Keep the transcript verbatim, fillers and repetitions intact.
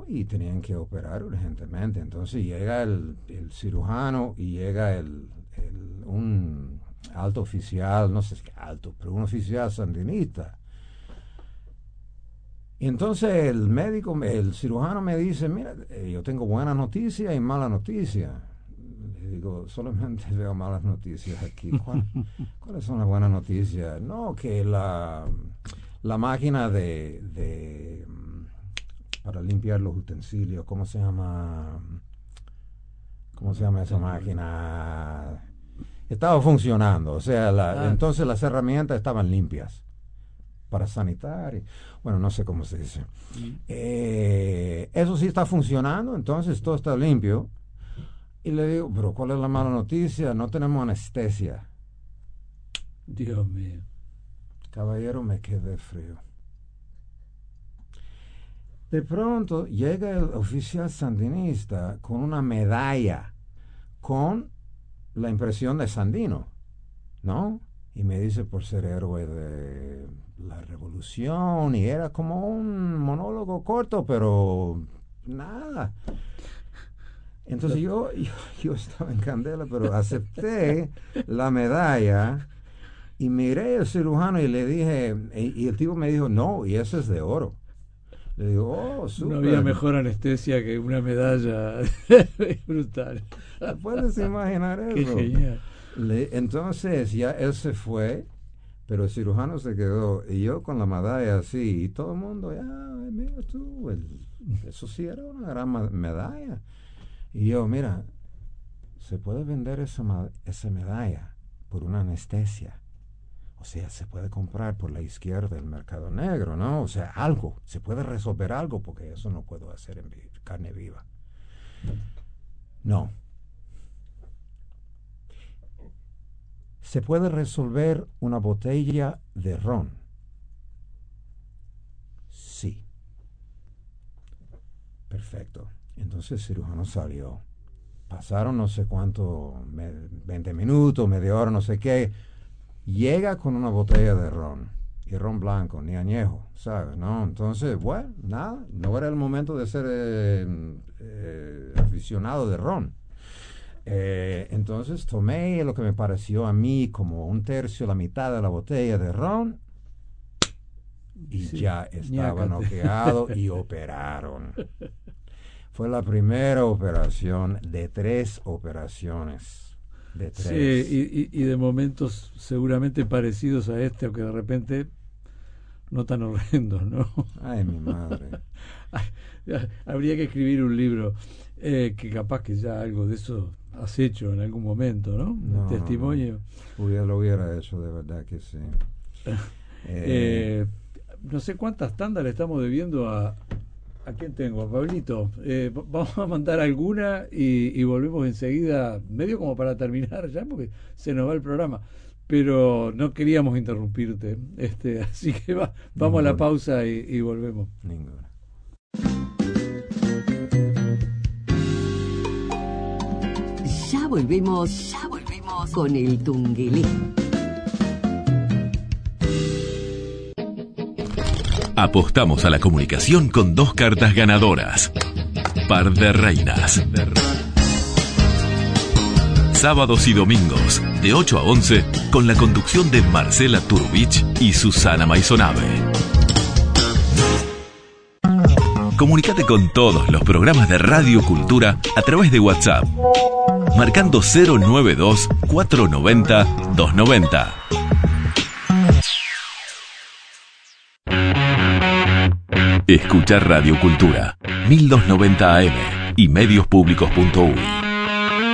y tenían que operar urgentemente. Entonces llega el, el cirujano y llega el, el, un alto oficial, no sé si alto, pero un oficial sandinista. Y entonces el médico, el cirujano me dice, mira, yo tengo buenas noticias y malas noticias. Le digo, solamente veo malas noticias aquí. ¿Cuál, ¿Cuáles son las buenas noticias? No, que la, la máquina de, de para limpiar los utensilios, ¿cómo se llama? ¿Cómo se llama esa máquina? Estaba funcionando, o sea, la, ah. entonces las herramientas estaban limpias para sanitar, y, bueno, no sé cómo se dice. Mm. Eh, eso sí está funcionando, entonces todo está limpio. Y le digo, pero ¿cuál es la mala noticia? No tenemos anestesia. Dios mío. Caballero, me quedé frío. De pronto llega el oficial sandinista con una medalla con la impresión de Sandino, ¿no? Y me dice por ser héroe de la revolución, y era como un monólogo corto, pero nada. Entonces yo, yo, yo estaba en candela, pero acepté la medalla y miré al cirujano y le dije, y, y el tipo me dijo, no, y eso es de oro. Le digo, oh, súper. No había mejor anestesia que una medalla. Brutal. ¿Puedes imaginar eso? Qué genial. Le, entonces ya él se fue, pero el cirujano se quedó, y yo con la medalla así, y todo el mundo, ya, mira tú, el, eso sí era una gran medalla. Y yo, mira, se puede vender esa, esa medalla por una anestesia. O sea, se puede comprar por la izquierda del mercado negro, ¿no? O sea, algo, se puede resolver algo, porque eso no puedo hacer en vi- carne viva. No. Se puede resolver una botella de ron. Sí. Perfecto. Entonces el cirujano salió. Pasaron no sé cuánto, me, veinte minutos, media hora, no sé qué. Llega con una botella de ron. Y ron blanco, ni añejo, ¿sabes? ¿No? Entonces, bueno, nada. No era el momento de ser eh, eh, aficionado de ron. Eh, entonces tomé lo que me pareció a mí como un tercio, la mitad de la botella de ron. Y sí, ya estaba noqueado y operaron. Fue la primera operación de tres operaciones. De tres. Sí, y, y de momentos seguramente parecidos a este, aunque de repente no tan horrendos, ¿no? Ay, mi madre. Habría que escribir un libro eh, que capaz que ya algo de eso has hecho en algún momento, ¿no? No, testimonio. No, no. Lo hubiera hecho, de verdad que sí. eh, eh, no sé cuántas tandas le estamos debiendo a... ¿A quién tengo? A Pablito. Eh, vamos a mandar alguna y, y volvemos enseguida, medio como para terminar ya, porque se nos va el programa. Pero no queríamos interrumpirte. Este, así que va, vamos Ninguna. a la pausa y, y volvemos. Ninguna. Ya volvemos, ya volvemos con el Tunguelí. Apostamos a la comunicación con dos cartas ganadoras. Par de reinas. Sábados y domingos, de ocho a once, con la conducción de Marcela Turbich y Susana Maisonave. Comunicate con todos los programas de Radio Cultura a través de WhatsApp, marcando cero noventa y dos, cuatrocientos noventa, doscientos noventa. Escuchar Radio Cultura, mil doscientos noventa A M y medios públicos punto u y.